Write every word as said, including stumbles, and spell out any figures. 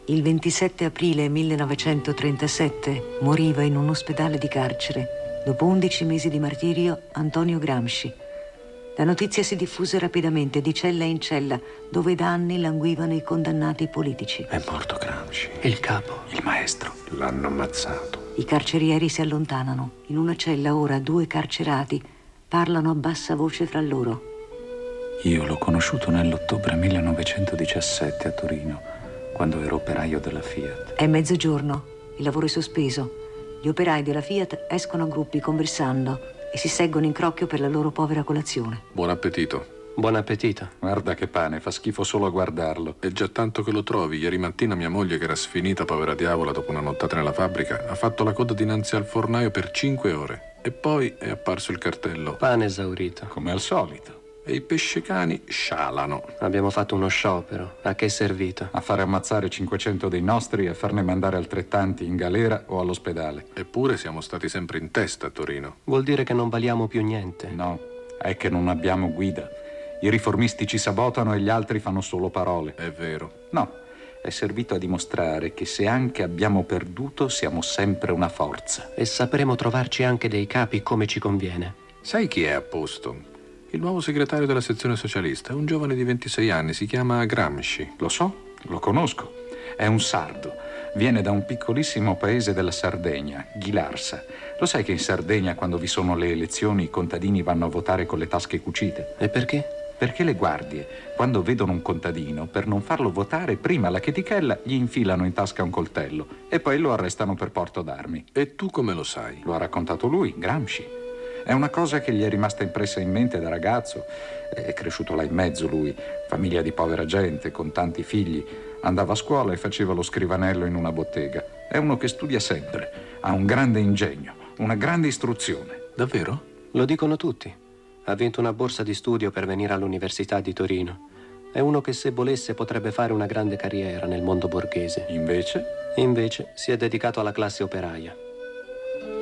Il ventisette aprile millenovecentotrentasette moriva in un ospedale di carcere, dopo undici mesi di martirio, Antonio Gramsci. La notizia si diffuse rapidamente, di cella in cella, dove da anni languivano i condannati politici. È morto Gramsci. Il capo. Il maestro. L'hanno ammazzato. I carcerieri si allontanano. In una cella ora due carcerati parlano a bassa voce fra loro. Io l'ho conosciuto nell'ottobre millenovecentodiciassette a Torino, quando ero operaio della Fiat. È mezzogiorno, il lavoro è sospeso. Gli operai della Fiat escono a gruppi conversando e si seggono in crocchio per la loro povera colazione. Buon appetito. Buon appetito. Guarda che pane, fa schifo solo a guardarlo. È già tanto che lo trovi. Ieri mattina mia moglie, che era sfinita, povera diavola, dopo una nottata nella fabbrica, ha fatto la coda dinanzi al fornaio per cinque ore. E poi è apparso il cartello. Pane esaurito. Come al solito. E i pescecani scialano. Abbiamo fatto uno sciopero. A che è servito? A fare ammazzare cinquecento dei nostri e farne mandare altrettanti in galera o all'ospedale. Eppure siamo stati sempre in testa a Torino. Vuol dire che non valiamo più niente. No, è che non abbiamo guida. I riformisti ci sabotano e gli altri fanno solo parole. È vero. No, è servito a dimostrare che se anche abbiamo perduto siamo sempre una forza. E sapremo trovarci anche dei capi come ci conviene. Sai chi è a posto? Il nuovo segretario della sezione socialista è un giovane di ventisei anni, si chiama Gramsci. Lo so, lo conosco. È un sardo. Viene da un piccolissimo paese della Sardegna, Ghilarsa. Lo sai che in Sardegna, quando vi sono le elezioni, i contadini vanno a votare con le tasche cucite? E perché? Perché le guardie, quando vedono un contadino, per non farlo votare, prima la chetichella gli infilano in tasca un coltello e poi lo arrestano per porto d'armi. E tu come lo sai? Lo ha raccontato lui, Gramsci. È una cosa che gli è rimasta impressa in mente da ragazzo. È cresciuto là in mezzo lui, famiglia di povera gente, con tanti figli. Andava a scuola e faceva lo scrivanello in una bottega. È uno che studia sempre, ha un grande ingegno, una grande istruzione. Davvero? Lo dicono tutti. Ha vinto una borsa di studio per venire all'Università di Torino. È uno che, se volesse, potrebbe fare una grande carriera nel mondo borghese. Invece? Invece si è dedicato alla classe operaia.